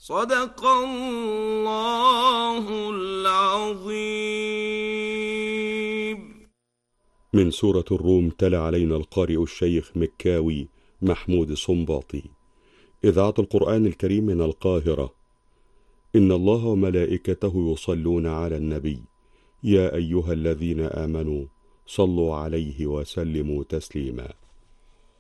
صدق الله العظيم. من سورة الروم تلا علينا القارئ الشيخ مكاوي محمود صنباطي، إذاعة القرآن الكريم من القاهرة. إن الله وملائكته يصلون على النبي، يا أيها الذين آمنوا صلوا عليه وسلموا تسليما.